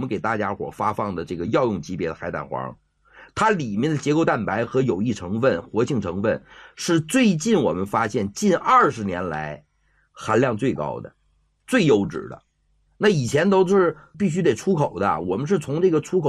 们给大家伙发放的这个药用级别的海胆黄，它里面的结构蛋白和有益成分、活性成分是最近我们发现近20年来含量最高的、最优质的。那以前都是必须得出口的，我们是从这个出口